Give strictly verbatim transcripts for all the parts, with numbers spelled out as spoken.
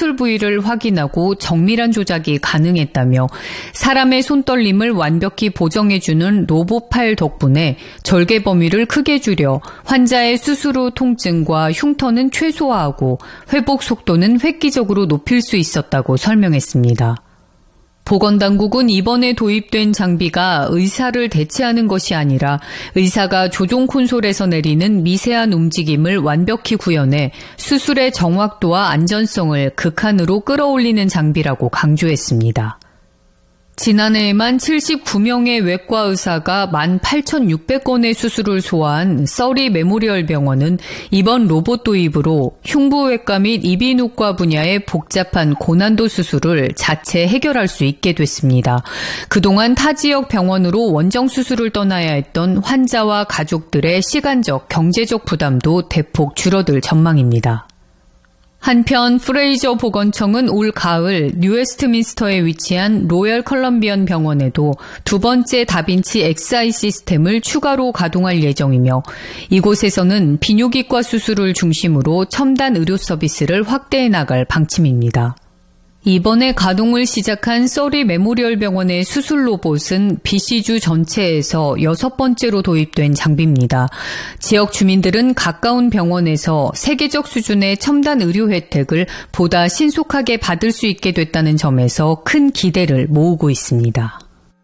수술 부위를 확인하고 정밀한 조작이 가능했다며 사람의 손떨림을 완벽히 보정해주는 로봇팔 덕분에 절개 범위를 크게 줄여 환자의 수술 후 통증과 흉터는 최소화하고 회복 속도는 획기적으로 높일 수 있었다고 설명했습니다. 보건당국은 이번에 도입된 장비가 의사를 대체하는 것이 아니라 의사가 조종 콘솔에서 내리는 미세한 움직임을 완벽히 구현해 수술의 정확도와 안전성을 극한으로 끌어올리는 장비라고 강조했습니다. 지난해에만 칠십구 명의 외과 의사가 만 팔천육백 건의 수술을 소화한 서리 메모리얼 병원은 이번 로봇 도입으로 흉부외과 및 이비인후과 분야의 복잡한 고난도 수술을 자체 해결할 수 있게 됐습니다. 그동안 타 지역 병원으로 원정 수술을 떠나야 했던 환자와 가족들의 시간적, 경제적 부담도 대폭 줄어들 전망입니다. 한편 프레이저 보건청은 올 가을 뉴웨스트민스터에 위치한 로열 컬럼비언 병원에도 두 번째 다빈치 엑스아이 시스템을 추가로 가동할 예정이며 이곳에서는 비뇨기과 수술을 중심으로 첨단 의료 서비스를 확대해 나갈 방침입니다. 이번에 가동을 시작한 서리 메모리얼 병원의 수술 로봇은 비씨주 전체에서 여섯 번째로 도입된 장비입니다. 지역 주민들은 가까운 병원에서 세계적 수준의 첨단 의료 혜택을 보다 신속하게 받을 수 있게 됐다는 점에서 큰 기대를 모으고 있습니다.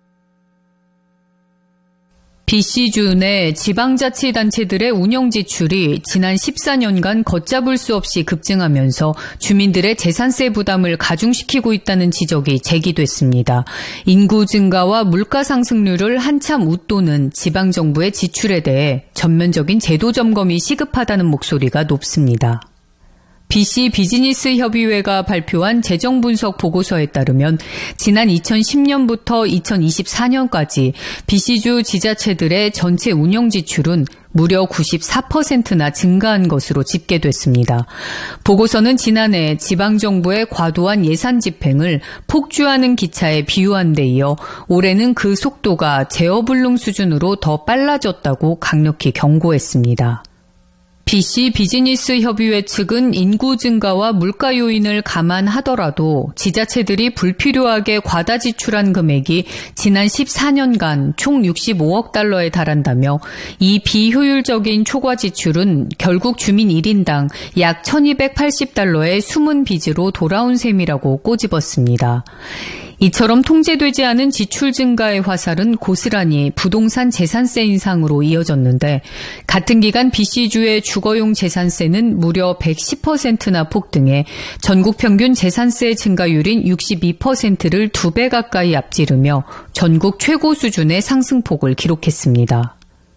비씨주 내 지방자치단체들의 운영 지출이 지난 십사 년간 걷잡을 수 없이 급증하면서 주민들의 재산세 부담을 가중시키고 있다는 지적이 제기됐습니다. 인구 증가와 물가 상승률을 한참 웃도는 지방정부의 지출에 대해 전면적인 제도 점검이 시급하다는 목소리가 높습니다. 비씨 비즈니스 협의회가 발표한 재정 분석 보고서에 따르면 지난 이천십 년부터 이천이십사 년까지 비씨주 지자체들의 전체 운영 지출은 무려 구십사 퍼센트나 증가한 것으로 집계됐습니다. 보고서는 지난해 지방정부의 과도한 예산 집행을 폭주하는 기차에 비유한 데 이어 올해는 그 속도가 제어불능 수준으로 더 빨라졌다고 강력히 경고했습니다. 비씨 비즈니스 협의회 측은 인구 증가와 물가 요인을 감안하더라도 지자체들이 불필요하게 과다 지출한 금액이 지난 십사 년간 총 육십오억 달러에 달한다며 이 비효율적인 초과 지출은 결국 주민 일 인당 약 천이백팔십 달러의 숨은 빚으로 돌아온 셈이라고 꼬집었습니다. 이처럼 통제되지 않은 지출 증가의 화살은 고스란히 부동산 재산세 인상으로 이어졌는데 같은 기간 비씨주의 주거용 재산세는 무려 백십 퍼센트나 폭등해 전국 평균 재산세 증가율인 육십이 퍼센트를 두 배 가까이 앞지르며 전국 최고 수준의 상승폭을 기록했습니다.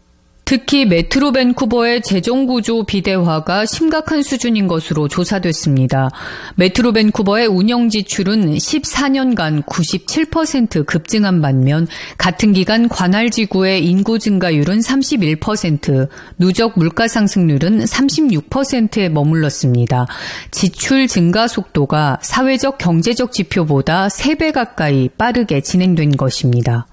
특히 메트로 밴쿠버의 재정구조 비대화가 심각한 수준인 것으로 조사됐습니다. 메트로 밴쿠버의 운영 지출은 십사 년간 구십칠 퍼센트 급증한 반면 같은 기간 관할지구의 인구 증가율은 삼십일 퍼센트, 누적 물가 상승률은 삼십육 퍼센트에 머물렀습니다. 지출 증가 속도가 사회적 경제적 지표보다 세 배 가까이 빠르게 진행된 것입니다.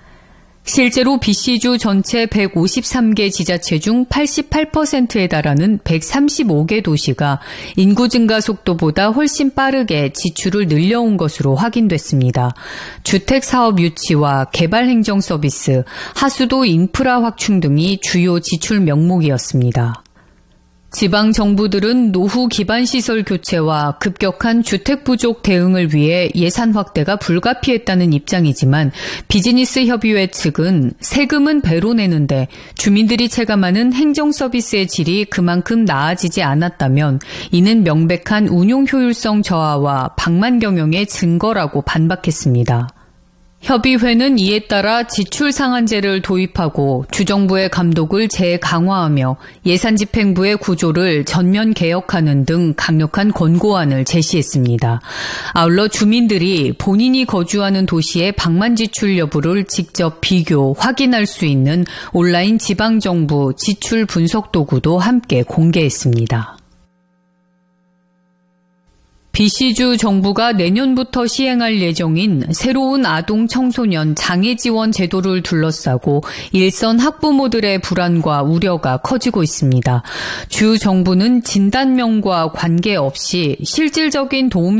실제로 비씨주 전체 백오십삼 개 지자체 중 팔십팔 퍼센트에 달하는 백삼십오 개 도시가 인구 증가 속도보다 훨씬 빠르게 지출을 늘려온 것으로 확인됐습니다. 주택사업 유치와 개발행정 서비스, 하수도 인프라 확충 등이 주요 지출 명목이었습니다. 지방 정부들은 노후 기반시설 교체와 급격한 주택 부족 대응을 위해 예산 확대가 불가피했다는 입장이지만 비즈니스 협의회 측은 세금은 배로 내는데 주민들이 체감하는 행정 서비스의 질이 그만큼 나아지지 않았다면 이는 명백한 운용 효율성 저하와 방만 경영의 증거라고 반박했습니다. 협의회는 이에 따라 지출 상한제를 도입하고 주정부의 감독을 재강화하며 예산집행부의 구조를 전면 개혁하는 등 강력한 권고안을 제시했습니다. 아울러 주민들이 본인이 거주하는 도시의 방만 지출 여부를 직접 비교, 확인할 수 있는 온라인 지방정부 지출 분석 도구도 함께 공개했습니다. 비씨주 정부가 내년부터 시행할 예정인 새로운 아동 청소년 장애 지원 제도를 둘러싸고 일선 학부모들의 불안과 우려가 커지고 있습니다. 주 정부는 진단명과 관계없이 실질적인 도움이